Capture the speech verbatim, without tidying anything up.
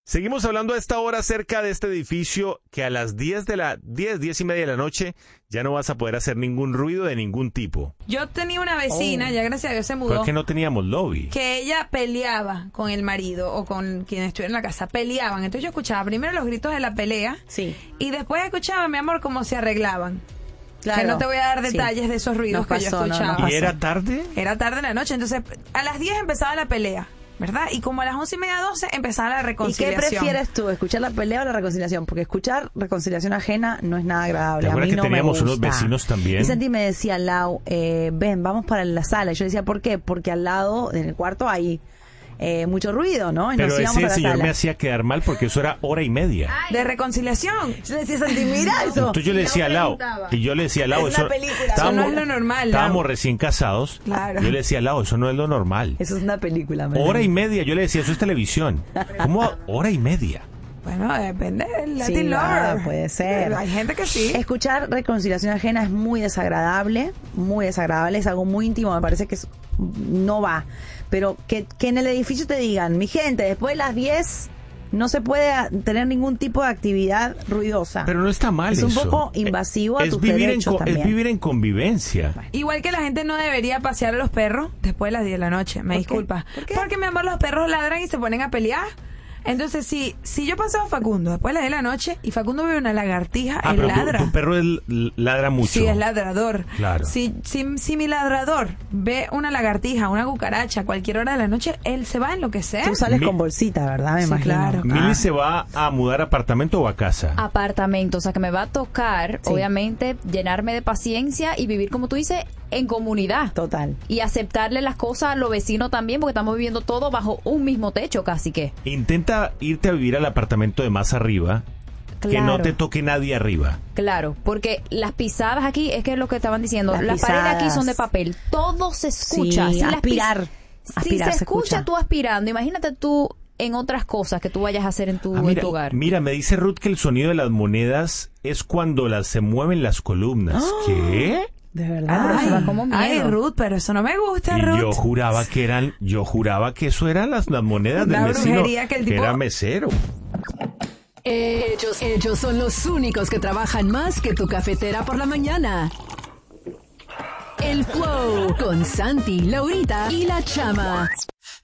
Seguimos hablando a esta hora acerca de este edificio que a las diez de la diez, diez y media de la noche ya no vas a poder hacer ningún ruido de ningún tipo. Yo tenía una vecina, oh. ya gracias a Dios se mudó. Pero es que no teníamos lobby. Que ella peleaba con el marido o con quien estuviera en la casa, peleaban. Entonces yo escuchaba primero los gritos de la pelea sí. y después escuchaba, mi amor, cómo se arreglaban. Claro. Que no te voy a dar detalles sí. de esos ruidos no que pasó, yo escuchaba. No, no ¿Y era tarde? Era tarde en la noche, entonces a las diez empezaba la pelea, ¿verdad? Y como a las once y media, doce empezaba la reconciliación. ¿Y qué prefieres tú, escuchar la pelea o la reconciliación? Porque escuchar reconciliación ajena no es nada agradable. ¿Te acuerdas a mí que no teníamos me gusta. unos vecinos también? Y Santi me decía, Lau, eh, ven, vamos para la sala. Y yo decía, ¿por qué? Porque al lado, en el cuarto, hay eh, mucho ruido, ¿no? Y pero nos íbamos ese a la señor sala. me hacía quedar mal porque eso era hora y media. De reconciliación. Yo decía, Santi, mira eso. Entonces yo le decía a Lau, y yo le decía a Lau, Es eso, una película. estábamos, Eso no es lo normal, estábamos Lau. recién casados. Claro. Yo le decía a Lau, eso no es lo normal. Eso es una película. ¿verdad? Hora y media, yo le decía, eso es televisión. ¿Cómo hora y media? Bueno, depende del Latin Sí, Lover. ah, puede ser. Hay gente que sí. Escuchar reconciliación ajena es muy desagradable, muy desagradable, es algo muy íntimo, me parece que es, no va. Pero que, que en el edificio te digan, mi gente, después de las diez no se puede tener ningún tipo de actividad ruidosa. Pero no está mal es eso. un poco invasivo es a tus vivir derechos en, también. Es vivir en convivencia. Igual que la gente no debería pasear a los perros después de las diez de la noche. Me ¿Por disculpa. qué? ¿Por qué? Porque, mi amor, los perros ladran y se ponen a pelear. Entonces, si si yo paseo a Facundo después de las diez de la noche y Facundo ve una lagartija, Ah, él pero tu, ladra. tu perro es- ladra mucho. Sí, es ladrador. Claro. Si, si, si mi ladrador ve una lagartija, una cucaracha, a cualquier hora de la noche, él se va a enloquecer. Tú sales Mi- con bolsita, ¿verdad? Me Sí, imagino. claro. ¿Mili Ah. se va a mudar a apartamento o a casa? Apartamento, o sea que me va a tocar, Sí. obviamente, llenarme de paciencia y vivir, como tú dices, en comunidad. Total. Y aceptarle las cosas a los vecinos también, porque estamos viviendo todo bajo un mismo techo casi que. Intenta irte a vivir al apartamento de más arriba, que Claro. no te toque nadie arriba. Claro, porque las pisadas aquí, es que es lo que estaban diciendo, Las las, paredes aquí pisadas. son de papel, todo se escucha. Sí, Si las aspirar. pis- Si Aspirar se se escucha, escucha. tú aspirando, imagínate tú en otras cosas que tú vayas a hacer en tu, Ah, en mira, tu hogar. mira, me dice Ruth que el sonido de las monedas es cuando las se mueven las columnas. ¿Qué? De Ah, verdad. pero Ay, eso da como miedo. ay, Ruth, pero eso no me gusta, Y Ruth. yo juraba que eran, yo juraba que eso eran las, las monedas del Una vecino, brujería que el tipo- era mesero. Ellos, ellos son los únicos que trabajan más que tu cafetera por la mañana. El Flow con Santi, Laurita y la Chama.